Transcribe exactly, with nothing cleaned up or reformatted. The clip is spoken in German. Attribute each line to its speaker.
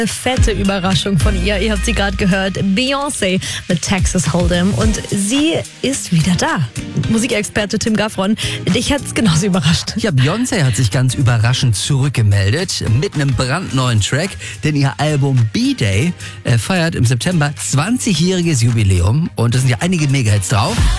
Speaker 1: Eine fette Überraschung von ihr. Ihr habt sie gerade gehört. Beyoncé mit Texas Hold'em. Und sie ist wieder da. Musikexperte Tim Gaffron, dich hat's genauso überrascht.
Speaker 2: Ja, Beyoncé hat sich ganz überraschend zurückgemeldet mit einem brandneuen Track, denn ihr Album B-Day äh, feiert im September zwanzigjähriges Jubiläum und da sind ja einige Mega-Hits drauf.